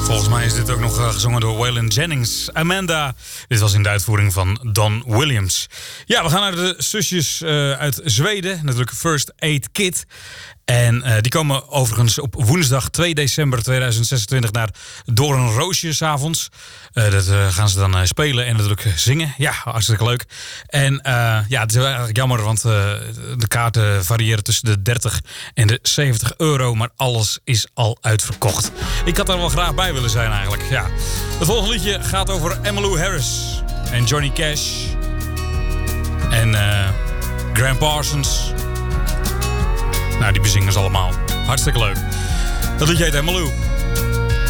Volgens mij is dit ook nog gezongen door Waylon Jennings. Amanda. Dit was in de uitvoering van Don Williams. Ja, we gaan naar de zusjes uit Zweden. Natuurlijk First Aid Kit. En die komen overigens op woensdag 2 december 2026 naar Door een Roosje 's avonds. Dat gaan ze dan spelen en natuurlijk zingen. Ja, hartstikke leuk. En ja, het is eigenlijk jammer, want de kaarten variëren tussen de 30 en de 70 euro. Maar alles is al uitverkocht. Ik had daar wel graag bij willen zijn eigenlijk. Ja. Het volgende liedje gaat over Emmylou Harris en Johnny Cash. En Graham Parsons. Nou, die bezingen ze allemaal. Hartstikke leuk. Dat liedje heet Emmylou.